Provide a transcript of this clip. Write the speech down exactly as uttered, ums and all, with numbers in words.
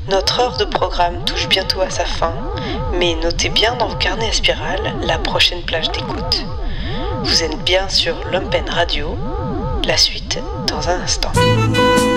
Notre heure de programme touche bientôt à sa fin, mais notez bien dans vos carnets à spirale la prochaine plage d'écoute. Vous êtes bien sur Lumpen Radio, la suite dans un instant.